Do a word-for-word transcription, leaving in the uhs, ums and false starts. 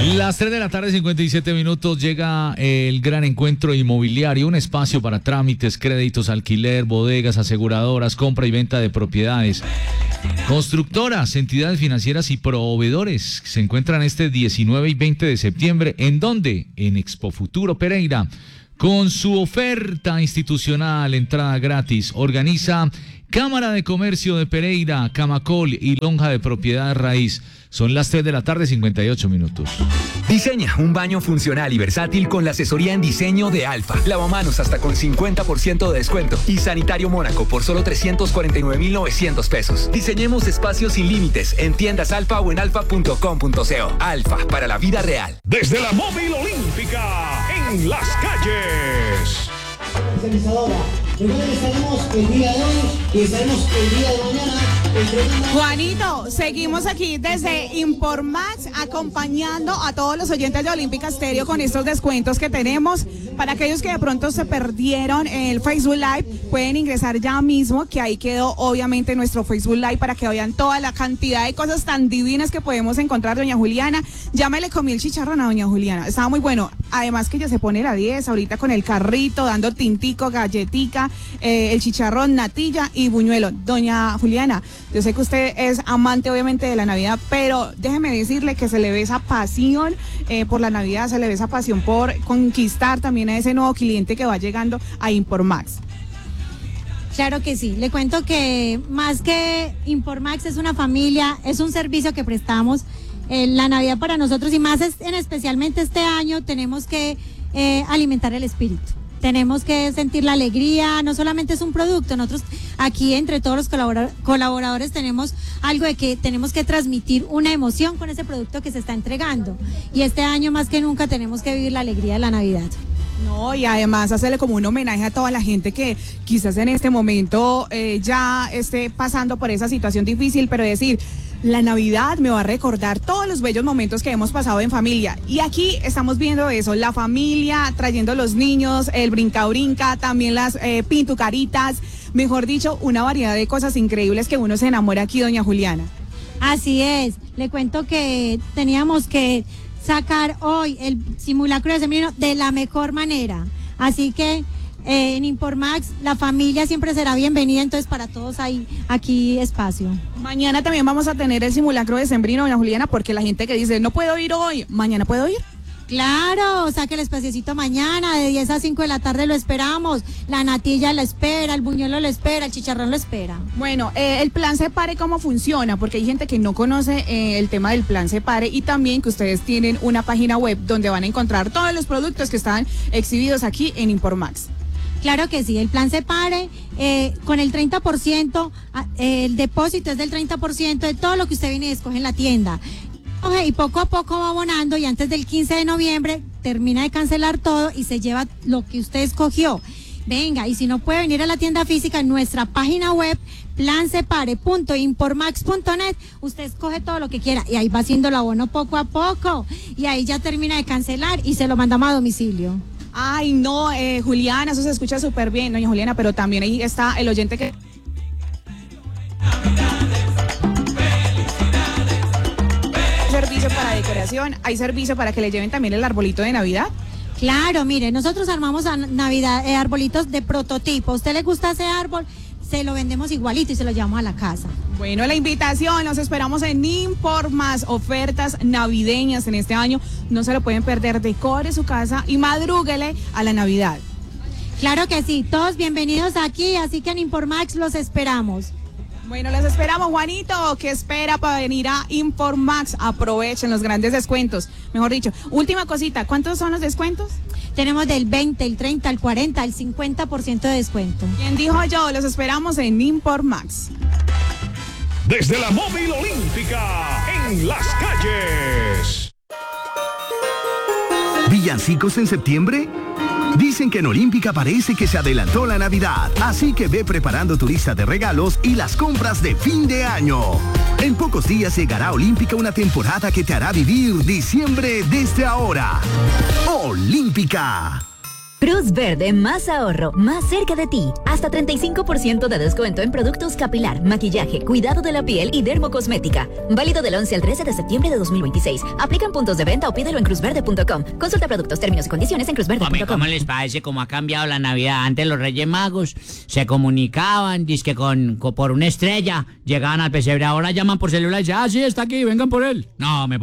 Las tres de la tarde, cincuenta y siete minutos, llega el gran encuentro inmobiliario, un espacio para trámites, créditos, alquiler, bodegas, aseguradoras, compra y venta de propiedades. Constructoras, entidades financieras y proveedores se encuentran este diecinueve y veinte de septiembre. ¿En dónde? En Expo Futuro Pereira. Con su oferta institucional, entrada gratis, organiza Cámara de Comercio de Pereira, Camacol y Lonja de Propiedad Raíz. Son las tres de la tarde, cincuenta y ocho minutos. Diseña un baño funcional y versátil con la asesoría en diseño de Alfa. Lavamanos hasta con cincuenta por ciento de descuento. Y Sanitario Mónaco por solo trescientos cuarenta y nueve mil novecientos pesos. Diseñemos espacios sin límites en tiendas Alfa o en alfa punto com punto co. Alfa, para la vida real. Desde la Móvil Olímpica, en las calles. Recuerden que estaremos el día de hoy y estaremos el día de mañana. Juanito, seguimos aquí desde Impormax acompañando a todos los oyentes de Olímpica Estéreo con estos descuentos que tenemos. Para aquellos que de pronto se perdieron el Facebook Live, pueden ingresar ya mismo, que ahí quedó obviamente nuestro Facebook Live para que vean toda la cantidad de cosas tan divinas que podemos encontrar. Doña Juliana, ya me le comí el chicharrón a doña Juliana, estaba muy bueno. Además que ya se pone la diez ahorita con el carrito, dando tintico, galletica, eh, el chicharrón, natilla y buñuelo. Doña Juliana, yo sé que usted es amante obviamente de la Navidad, pero déjeme decirle que se le ve esa pasión eh, por la Navidad, se le ve esa pasión por conquistar también a ese nuevo cliente que va llegando a Impormax. Claro que sí, le cuento que más que Impormax es una familia, es un servicio que prestamos. Eh, la Navidad para nosotros y más es, en especialmente este año tenemos que eh, alimentar el espíritu. Tenemos que sentir la alegría, no solamente es un producto, nosotros aquí entre todos los colabora- colaboradores tenemos algo de que tenemos que transmitir una emoción con ese producto que se está entregando. Y este año más que nunca tenemos que vivir la alegría de la Navidad. No, y además hacerle como un homenaje a toda la gente que quizás en este momento eh, ya esté pasando por esa situación difícil, pero decir, la Navidad me va a recordar todos los bellos momentos que hemos pasado en familia. Y aquí estamos viendo eso, la familia trayendo los niños, el brinca-brinca, también las eh, pintucaritas, mejor dicho, una variedad de cosas increíbles que uno se enamora aquí, doña Juliana. Así es, le cuento que teníamos que sacar hoy el simulacro de sembrino de la mejor manera. Así que eh, en Impormax la familia siempre será bienvenida, entonces para todos hay aquí espacio. Mañana también vamos a tener el simulacro de sembrino, doña Juliana, porque la gente que dice, no puedo ir hoy, mañana puedo ir. Claro, saque el espaciocito mañana, de diez a cinco de la tarde lo esperamos, la natilla lo espera, el buñuelo lo espera, el chicharrón lo espera. Bueno, eh, el plan Separe, ¿cómo funciona? Porque hay gente que no conoce eh, el tema del plan Separe y también que ustedes tienen una página web donde van a encontrar todos los productos que están exhibidos aquí en Impormax. Claro que sí, el plan Separe eh, con el treinta por ciento, eh, el depósito es del treinta por ciento de todo lo que usted viene y escoge en la tienda. Y poco a poco va abonando y antes del quince de noviembre termina de cancelar todo y se lleva lo que usted escogió. Venga, y si no puede venir a la tienda física, en nuestra página web plan separe punto impormax punto net, usted escoge todo lo que quiera y ahí va haciendo el abono poco a poco y ahí ya termina de cancelar y se lo mandamos a domicilio. Ay, no, eh, Juliana, eso se escucha súper bien, doña Juliana, pero también ahí está el oyente que... servicio para decoración, hay servicio para que le lleven también el arbolito de Navidad. Claro, mire, nosotros armamos a Navidad eh, arbolitos de prototipo. ¿A usted le gusta ese árbol? Se lo vendemos igualito y se lo llevamos a la casa. Bueno, la invitación, nos esperamos en Impormax, ofertas navideñas en este año, no se lo pueden perder, decore su casa y madrúguele a la Navidad. Claro que sí, todos bienvenidos aquí, así que en Impormax los esperamos. Bueno, les esperamos, Juanito, ¿qué espera para venir a Impormax? Aprovechen los grandes descuentos. Mejor dicho, última cosita, ¿cuántos son los descuentos? Tenemos del veinte, el treinta, el cuarenta, el cincuenta por ciento de descuento. ¿Quién dijo yo? Los esperamos en Impormax. Desde la Móvil Olímpica, en las calles. ¿Villancicos en septiembre? Dicen que en Olímpica parece que se adelantó la Navidad, así que ve preparando tu lista de regalos y las compras de fin de año. En pocos días llegará a Olímpica una temporada que te hará vivir diciembre desde ahora. Olímpica. Cruz Verde, más ahorro, más cerca de ti. Hasta treinta y cinco por ciento de descuento en productos capilar, maquillaje, cuidado de la piel y dermocosmética. Válido del once al trece de septiembre de dos mil veintiséis. Aplican puntos de venta o pídelo en cruz verde punto com. Consulta productos, términos y condiciones en cruz verde punto com. ¿Cómo les parece cómo ha cambiado la Navidad? Antes los Reyes Magos se comunicaban, dizque con, con por una estrella, llegaban al pesebre, ahora llaman por celular y dicen, ah, sí, está aquí, vengan por él. No, me